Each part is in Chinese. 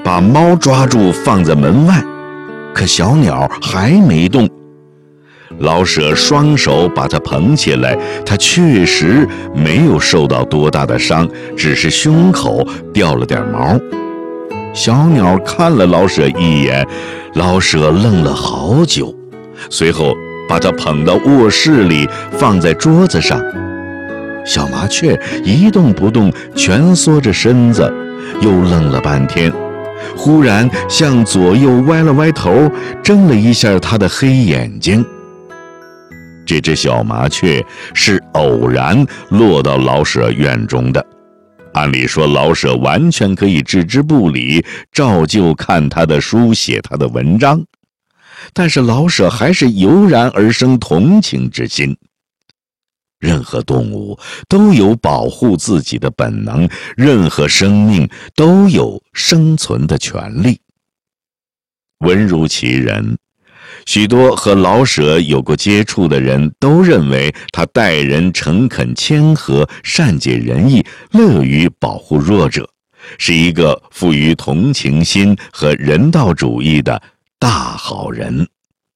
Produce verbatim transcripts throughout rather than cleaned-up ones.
把猫抓住放在门外，可小鸟还没动。老舍双手把它捧起来，它确实没有受到多大的伤，只是胸口掉了点毛。小鸟看了老舍一眼，老舍愣了好久，随后把它捧到卧室里，放在桌子上。小麻雀一动不动，蜷缩着身子，又愣了半天，忽然向左右歪了歪头，睁了一下它的黑眼睛。这只小麻雀是偶然落到老舍院中的，按理说老舍完全可以置之不理，照旧看他的书，写他的文章，但是老舍还是油然而生同情之心。任何动物都有保护自己的本能，任何生命都有生存的权利。文如其人，许多和老舍有过接触的人都认为他待人诚恳谦和，善解人意，乐于保护弱者，是一个富于同情心和人道主义的大好人。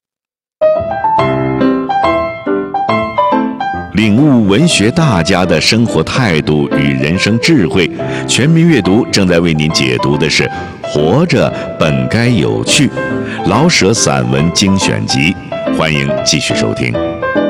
领悟文学大家的生活态度与人生智慧，全民阅读正在为您解读的是《活着本该有趣》老舍散文精选集，欢迎继续收听。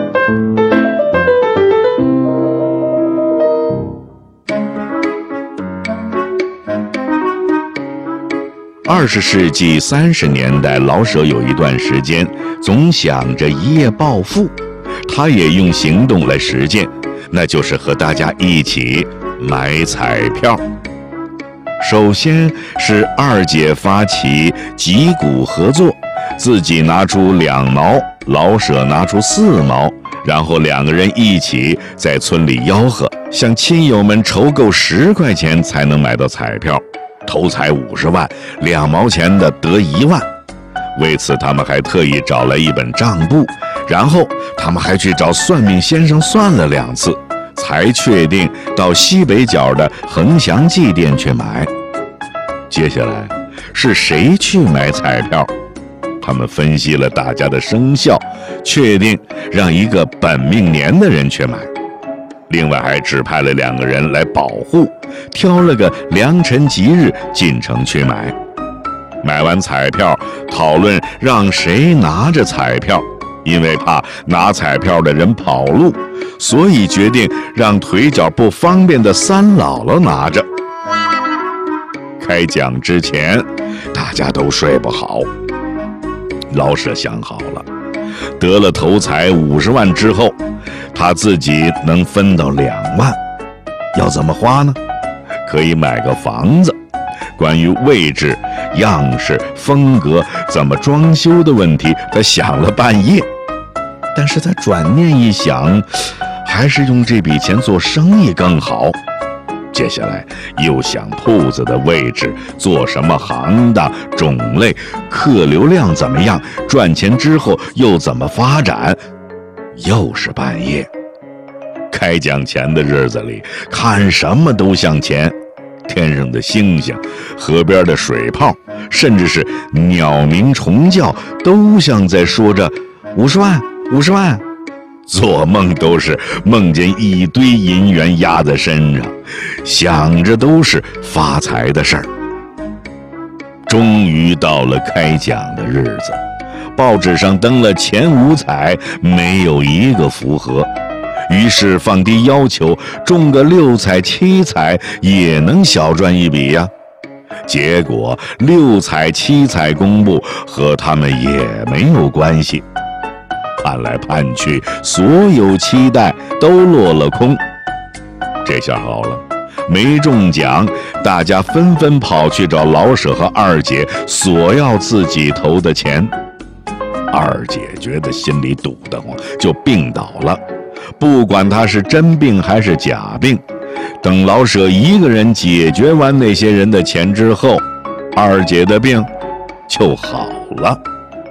二十世纪三十年代，老舍有一段时间总想着一夜暴富，他也用行动来实践，那就是和大家一起买彩票。首先是二姐发起集股合作，自己拿出两毛，老舍拿出四毛，然后两个人一起在村里吆喝，向亲友们筹够十块钱才能买到彩票，头彩五十万，两毛钱的得一万。为此他们还特意找来一本账簿，然后他们还去找算命先生算了两次，才确定到西北角的恒祥记店去买。接下来是谁去买彩票？他们分析了大家的生肖，确定让一个本命年的人去买，另外还指派了两个人来保护，挑了个良辰吉日进城去买。买完彩票，讨论让谁拿着彩票，因为怕拿彩票的人跑路，所以决定让腿脚不方便的三姥姥拿着。开奖之前，大家都睡不好。老舍想好了，得了头彩五十万之后，他自己能分到两万，要怎么花呢？可以买个房子。关于位置、样式、风格、怎么装修的问题，他想了半夜。但是他转念一想，还是用这笔钱做生意更好。接下来又想铺子的位置，做什么行当、种类、客流量怎么样，赚钱之后又怎么发展。又是半夜。开奖前的日子里，看什么都像钱。天上的星星，河边的水泡，甚至是鸟鸣虫叫，都像在说着五十万五十万。做梦都是梦见一堆银元压在身上，想着都是发财的事儿。终于到了开奖的日子，报纸上登了前五彩，没有一个符合，于是放低要求，中个六彩七彩也能小赚一笔呀。结果六彩七彩公布，和他们也没有关系。盼来盼去，所有期待都落了空。这下好了，没中奖，大家纷纷跑去找老舍和二姐索要自己投的钱。二姐觉得心里堵得慌，就病倒了。不管他是真病还是假病，等老舍一个人解决完那些人的钱之后，二姐的病就好了。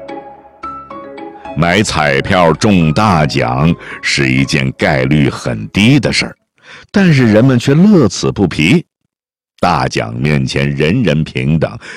买彩票中大奖是一件概率很低的事儿，但是人们却乐此不疲。大奖面前人人平等，